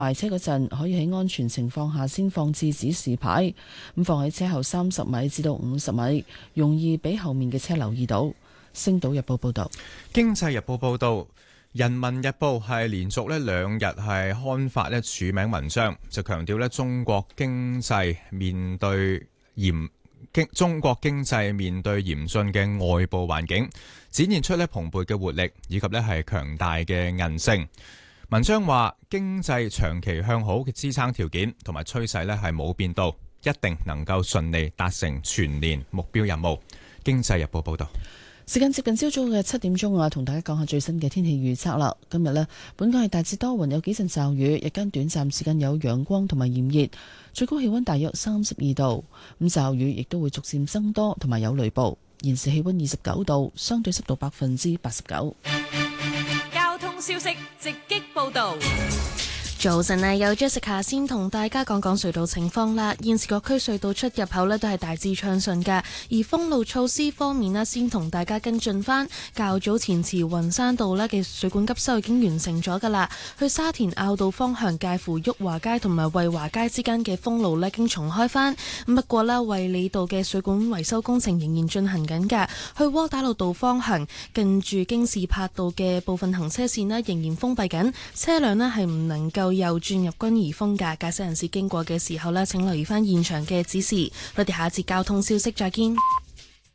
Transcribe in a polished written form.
埋車嗰陣可以喺安全情況下先放置指示牌，咁放喺車後30米至到50米，容易俾後面嘅車留意到。星島日報報道。 經濟日報報道，人民日報係連續2日係刊發署名文章，就強調中國經濟面對嚴峻嘅外部環境，展現出蓬勃嘅活力以及係強大嘅韌性。文章話，經濟長期向好嘅支撐條件同埋趨勢係冇變到，一定能夠順利達成全年目標任務。經濟日報報道。 時間接近朝早嘅7點鐘同大家講下最新嘅天氣預測啦。今日本港係大致多雲，有幾陣驟雨，日間短暫時間有陽光同埋炎熱，最高氣溫大約32度。咁驟雨亦都會逐漸增多，同埋有雷暴。現時氣溫29度，相對濕度89%。 交通消息直擊報道。 早晨啊，有 Jessica 先同大家講講隧道情況啦。現時各區隧道出入口都係大致暢順嘅，而封路措施方面先同大家跟進翻。較早前慈雲山道嘅水管急修已經完成咗噶啦，去沙田坳道方向介乎裕華街同埋惠華街之間嘅封路已經重開翻。不過衛理道嘅水管維修工程仍然進行緊嘅，去窩打老道方向近住京士柏道嘅部分行車線仍然封閉緊，車輛係唔能夠又轉入軍怡峰嘅，駕駛人士經過嘅時候請留意翻現場嘅指示。我哋下一節交通消息再見。